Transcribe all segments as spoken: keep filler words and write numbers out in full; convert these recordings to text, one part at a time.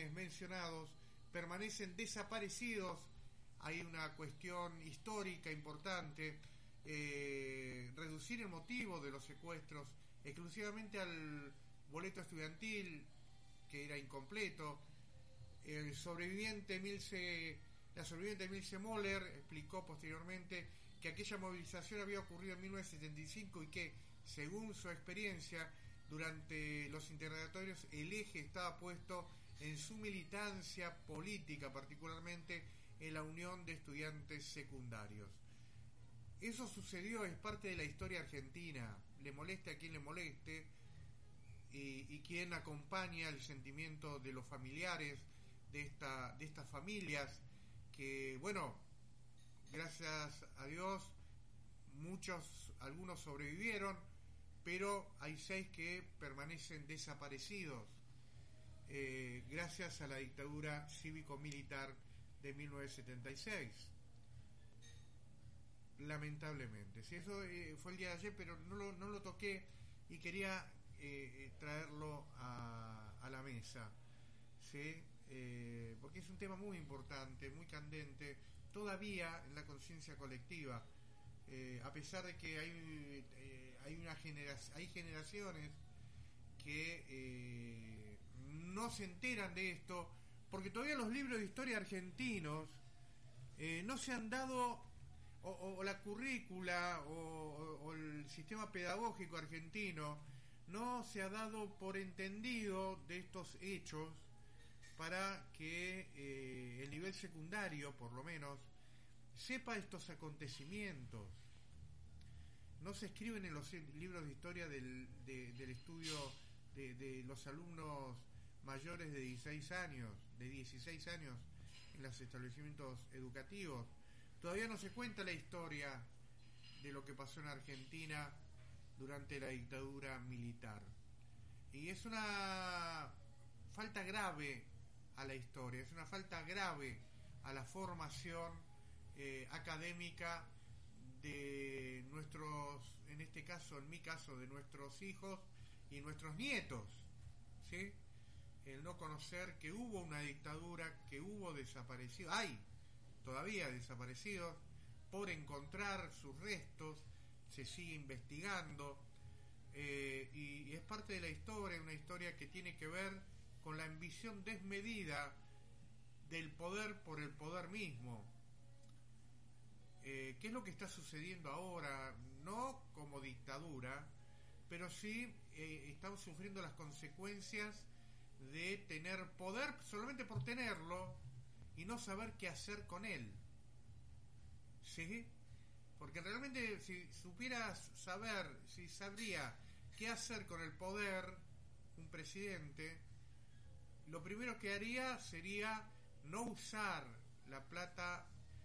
jóvenes mencionados permanecen desaparecidos. Hay una cuestión histórica importante, eh, reducir el motivo de los secuestros exclusivamente al boleto estudiantil, que era incompleto. El sobreviviente Milce, la sobreviviente Milce Moller explicó posteriormente que aquella movilización había ocurrido en mil novecientos setenta y cinco y que, según su experiencia, durante los interrogatorios el eje estaba puesto en su militancia política, particularmente en la Unión de Estudiantes Secundarios. Eso sucedió, es parte de la historia argentina, le moleste a quien le moleste, y, y quien acompaña el sentimiento de los familiares de esta de estas familias que, bueno, gracias a Dios, muchos, algunos sobrevivieron, pero hay seis que permanecen desaparecidos, eh, gracias a la dictadura cívico-militar de mil novecientos setenta y seis. Lamentablemente, si eso eh, fue el día de ayer, pero no lo, no lo toqué y quería eh, traerlo a, a la mesa, ¿sí? Eh, porque es un tema muy importante, muy candente, todavía en la conciencia colectiva, eh, a pesar de que hay eh, hay una genera hay generaciones que eh, no se enteran de esto, porque todavía los libros de historia argentinos eh, no se han dado, o, o la currícula o, o, o el sistema pedagógico argentino no se ha dado por entendido de estos hechos, para que eh, el nivel secundario, por lo menos, sepa estos acontecimientos. No se escriben en los libros de historia del, de, del estudio de, de los alumnos mayores de dieciséis años, de dieciséis años en los establecimientos educativos. Todavía no se cuenta la historia de lo que pasó en Argentina durante la dictadura militar. Y es una falta grave a la historia, es una falta grave a la formación eh, académica de nuestros, en este caso, en mi caso, de nuestros hijos y nuestros nietos, ¿sí? El no conocer que hubo una dictadura, que hubo desaparecidos, hay todavía desaparecidos, por encontrar sus restos, se sigue investigando, eh, y, y es parte de la historia, una historia que tiene que ver con la ambición desmedida del poder por el poder mismo. Eh, ¿Qué es lo que está sucediendo ahora? No como dictadura, pero sí eh, estamos sufriendo las consecuencias de tener poder solamente por tenerlo y no saber qué hacer con él. ¿Sí? Porque realmente, si supieras saber, si sabría qué hacer con el poder un presidente, lo primero que haría sería no usar la plata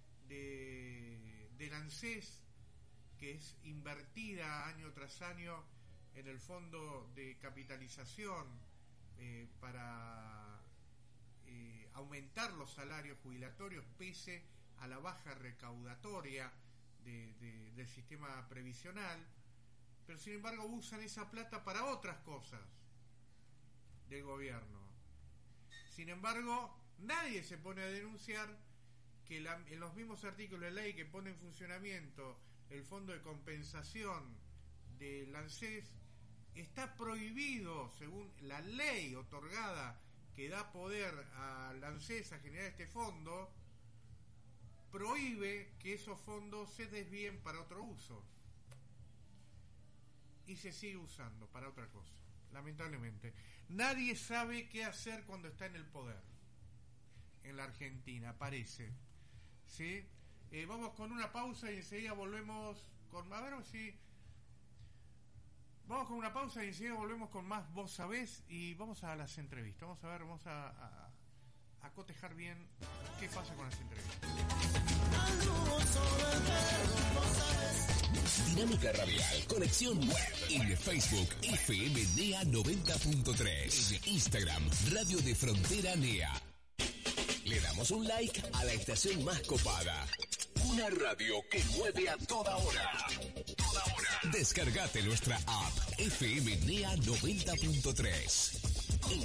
de del ANSES, que es invertida año tras año en el fondo de capitalización eh, para eh, aumentar los salarios jubilatorios pese a la baja recaudatoria de, de, del sistema previsional, pero sin embargo usan esa plata para otras cosas del gobierno. Sin embargo, nadie se pone a denunciar que la, en los mismos artículos de ley que pone en funcionamiento el fondo de compensación del ANSES, está prohibido, según la ley otorgada que da poder al ANSES a generar este fondo, prohíbe que esos fondos se desvíen para otro uso. Y se sigue usando para otra cosa. Lamentablemente, nadie sabe qué hacer cuando está en el poder en la Argentina, parece, ¿sí? Eh, vamos con una pausa y enseguida volvemos con, a ver si vamos con una pausa y enseguida volvemos con más Vos Sabés, y vamos a las entrevistas. Vamos a ver, vamos a, a, a cotejar bien qué pasa con las entrevistas. Dinámica Radial, conexión web en Facebook F M N E A noventa punto tres, en Instagram Radio de Frontera N E A. Le damos un like a la estación más copada, una radio que mueve a toda hora. Toda hora. Descargate nuestra app F M N E A noventa punto tres.